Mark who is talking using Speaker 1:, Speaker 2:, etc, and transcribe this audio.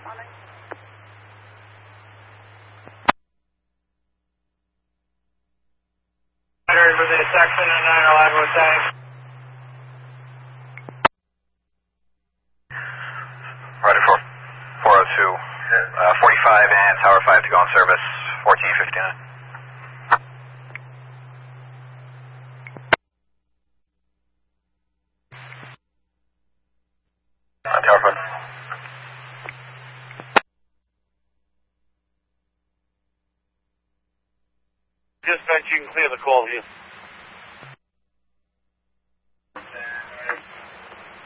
Speaker 1: For the section and 911 tag.
Speaker 2: Rider 402, 45 and Tower 5 to go on service, 1459. Tower 5.
Speaker 3: Dispatch, you can clear the call here.